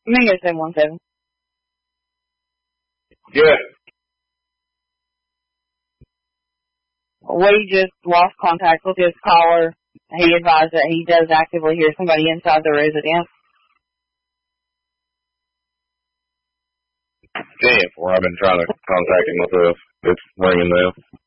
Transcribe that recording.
Mingo 717. Yeah. We just lost contact with his caller. He advised that he does actively hear somebody inside the residence. 10-4. I've been trying to contact him myself. It's ringing now.